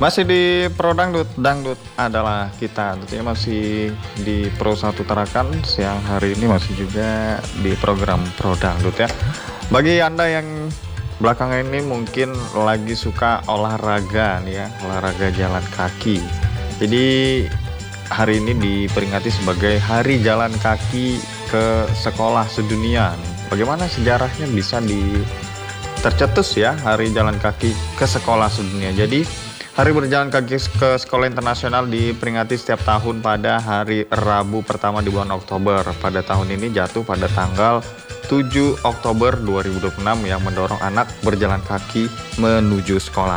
Masih di Pro Dangdut, Dangdut adalah kita. Tentunya masih di Pro 1 Tarakan. Siang hari ini masih juga di program Pro Dangdut ya. Bagi Anda yang belakangan ini mungkin lagi suka olahraga nih ya, olahraga jalan kaki. Jadi hari ini diperingati sebagai Hari Jalan Kaki ke Sekolah Sedunia nih. Bagaimana sejarahnya bisa tercetus ya Hari Jalan Kaki ke Sekolah Sedunia. Jadi Hari Berjalan Kaki ke Sekolah Internasional diperingati setiap tahun pada hari Rabu pertama di bulan Oktober. Pada tahun ini jatuh pada tanggal 7 Oktober 2026 yang mendorong anak berjalan kaki menuju sekolah.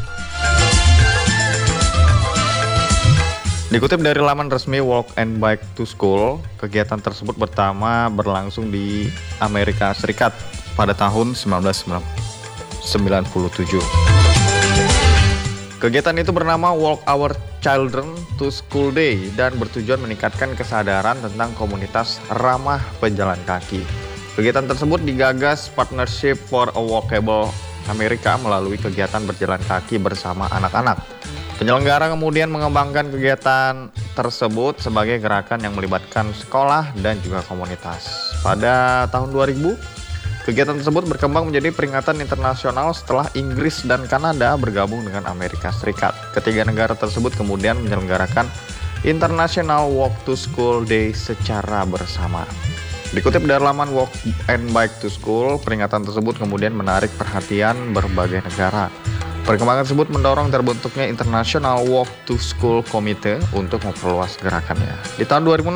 Dikutip dari laman resmi Walk and Bike to School, kegiatan tersebut pertama berlangsung di Amerika Serikat pada tahun 1997. Kegiatan itu bernama Walk Our Children to School Day dan bertujuan meningkatkan kesadaran tentang komunitas ramah pejalan kaki. Kegiatan tersebut digagas Partnership for a Walkable Amerika melalui kegiatan berjalan kaki bersama anak-anak. Penyelenggara kemudian mengembangkan kegiatan tersebut sebagai gerakan yang melibatkan sekolah dan juga komunitas. Pada tahun 2000, kegiatan tersebut berkembang menjadi peringatan internasional setelah Inggris dan Kanada bergabung dengan Amerika Serikat. Ketiga negara tersebut kemudian menyelenggarakan International Walk to School Day secara bersama. Dikutip dari laman Walk and Bike to School, peringatan tersebut kemudian menarik perhatian berbagai negara. Perkembangan tersebut mendorong terbentuknya International Walk to School Committee untuk memperluas gerakannya. Di tahun 2006,